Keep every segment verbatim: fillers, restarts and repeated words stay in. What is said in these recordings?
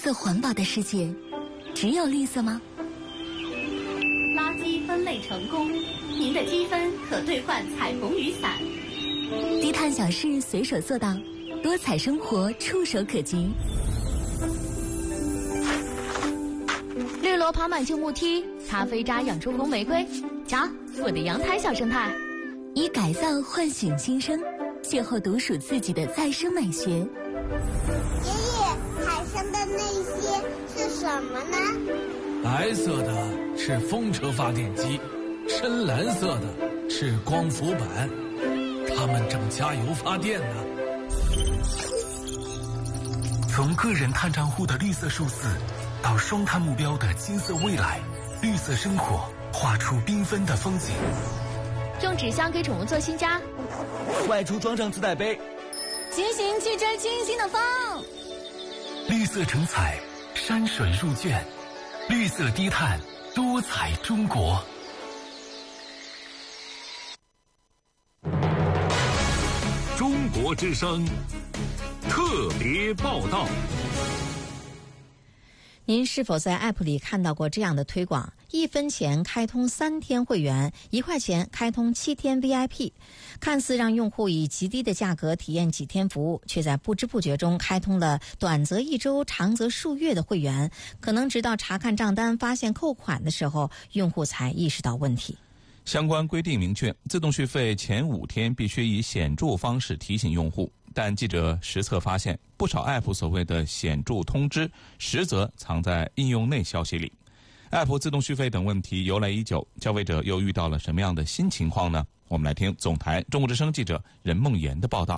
色环保的世界，只有绿色吗？ 垃圾分类成功，您的积分可兑换彩虹雨伞。 低碳小事随手做到，多彩生活触手可及。 绿萝爬满旧木梯，咖啡渣养出红玫瑰。瞧，我的阳台小生态。 以改造唤醒新生，邂逅独属自己的再生美学。 爷爷，海上的那些是什么呢？ 白色的是风车发电机，深蓝色的是光伏板，它们正加油发电呢。 从个人碳账户的绿色数字，到双碳目标的金色未来，绿色生活画出缤纷的风景。 用纸箱给宠物做新家， 外出装上自带杯， 骑行去追清新的风。 绿色成彩，山水入卷，绿色低碳，多彩中国。 中国之声特别报道。 您是否在 App 里看到过这样的推广？一分钱开通三天会员，一块钱开通七天 V I P， 看似让用户以极低的价格体验几天服务，却在不知不觉中开通了短则一周、长则数月的会员。可能直到查看账单发现扣款的时候，用户才意识到问题。 相关规定明确，自动续费前五天必须以显著方式提醒用户。但记者实测发现，不少 App 所谓的显著通知，实则藏在应用内消息里。App 自动续费等问题由来已久，消费者又遇到了什么样的新情况呢？我们来听总台中国之声记者任梦妍的报道。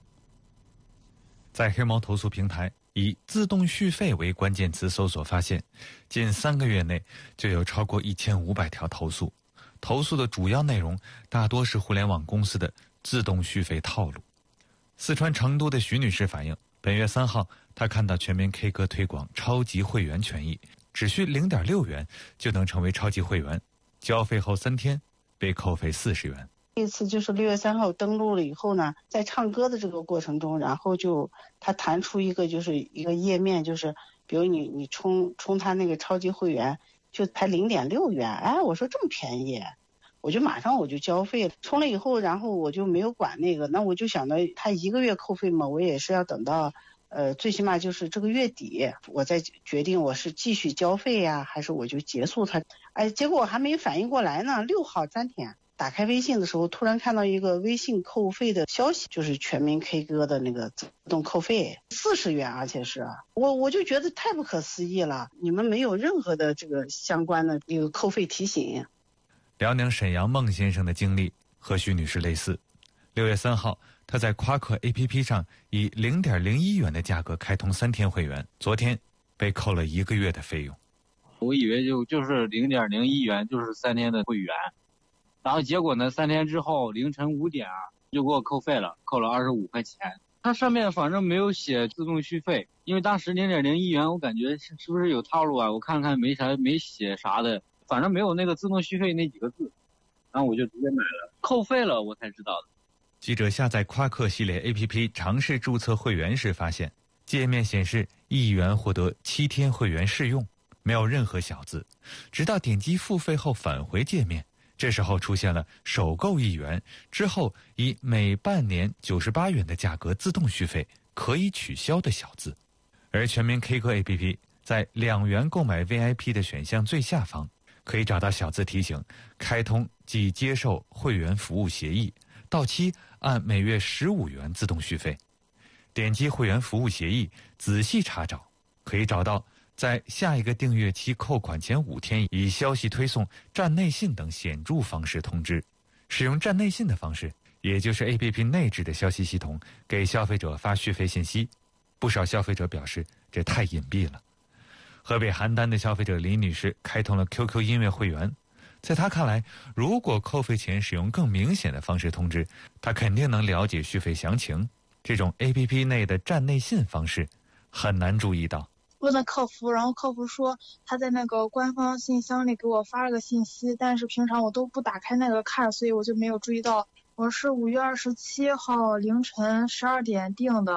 在黑猫投诉平台以自动续费为关键词搜索发现，近三个月内就有超过一千五百条投诉，投诉的主要内容大多是互联网公司的自动续费套路。四川成都的徐女士反映，本月三号，她看到全民 K 歌推广超级会员权益，只需 零点六元就能成为超级会员，交费后三天被扣费四十元。 这次就是六月三号登录了以后呢，在唱歌的这个过程中，然后就它弹出一个就是一个页面，就是比如你你充充他那个超级会员就才 零点六元，哎，我说这么便宜，我就马上我就交费了，充了以后，然后我就没有管那个，那我就想到他一个月扣费嘛，我也是要等到呃最起码就是这个月底，我再决定我是继续交费呀，还是我就结束它。哎，结果我还没反应过来呢，六号当天打开微信的时候，突然看到一个微信扣费的消息，就是全民 K 歌的那个自动扣费四十元，而且是我我就觉得太不可思议了，你们没有任何的这个相关的一个扣费提醒。 辽宁沈阳孟先生的经历和徐女士类似。六月三号，他在夸克 A P P 上以 零点零一元的价格开通三天会员，昨天被扣了一个月的费用。 我以为就就是 零点零一元就是三天的会员，然后结果呢，三天之后凌晨五点就给我扣费了，扣了二十五块钱。它上面反正没有写自动续费，因为当时 零点零一元我感觉是是不是有套路啊？我看看没啥没写啥的。反正没有那个自动续费那几个字，然后我就直接买了，扣费了我才知道的。 记者下载夸克系列 A P P 尝试注册会员时发现，界面显示一元获得七天会员试用，没有任何小字，直到点击付费后返回界面，这时候出现了首购一元之后以每半年九十八元的价格自动续费可以取消的小字。而全民 K 歌 A P P 在两元购买 V I P 的选项最下方可以找到小字提醒，开通即接受会员服务协议，到期按每月十五元自动续费。点击会员服务协议，仔细查找，可以找到在下一个订阅期扣款前五天以消息推送、站内信等显著方式通知。使用站内信的方式，也就是 A P P 内置的消息系统给消费者发续费信息。不少消费者表示这太隐蔽了。河北邯郸的消费者李女士开通了 Q Q 音乐会员，在她看来，如果扣费前使用更明显的方式通知，她肯定能了解续费详情。这种 A P P 内的站内信方式很难注意到。 问了客服，然后客服说他在那个官方信箱里给我发了个信息，但是平常我都不打开那个看，所以我就没有注意到。我是五月二十七号凌晨十二点订的，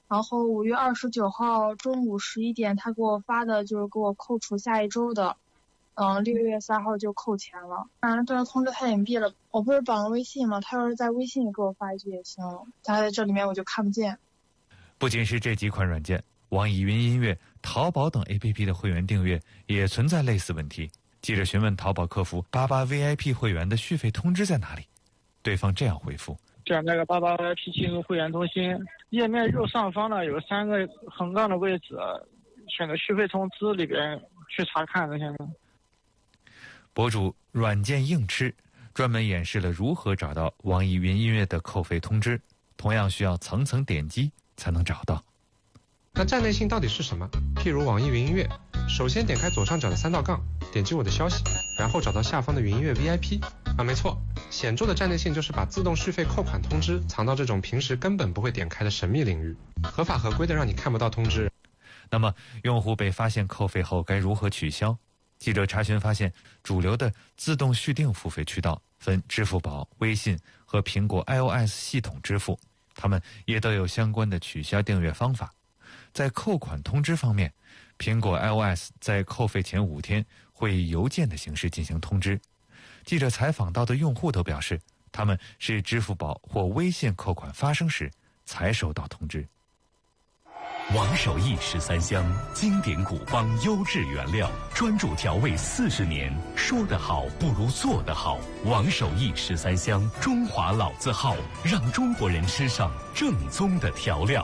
然后五月二十九号中午十一点，他给我发的就是给我扣除下一周的，嗯，六月三号就扣钱了。当然，这个通知太隐蔽了，我不是绑了微信吗？他要是在微信里给我发一句也行，他在这里面我就看不见。 不仅是这几款软件，网易云音乐、淘宝等 A P P 的会员订阅也存在类似问题。记者询问淘宝客服八八 V I P 会员的续费通知在哪里，对方这样回复： 点那个八八 V I P 进入会员中心，页面右上方呢有三个横杠的位置，选择续费通知里边去查看这些呢。 博主软件硬吃专门演示了如何找到网易云音乐的扣费通知，同样需要层层点击才能找到。 那站内信到底是什么？譬如网易云音乐，首先点开左上角的三道杠，点击我的消息，然后找到下方的云音乐 V I P。啊，没错，显著的站内信就是把自动续费扣款通知藏到这种平时根本不会点开的神秘领域，合法合规的让你看不到通知。 那么，用户被发现扣费后该如何取消？记者查询发现，主流的自动续订付费渠道分支付宝、微信和苹果 iOS 系统支付，它们也都有相关的取消订阅方法。在扣款通知方面，苹果 iOS 在扣费前五天会以邮件的形式进行通知。记者采访到的用户都表示，他们是支付宝或微信扣款发生时才收到通知。 王守义十三香，经典古方，优质原料，专注调味四十年，说得好不如做得好。王守义十三香，中华老字号，让中国人吃上正宗的调料。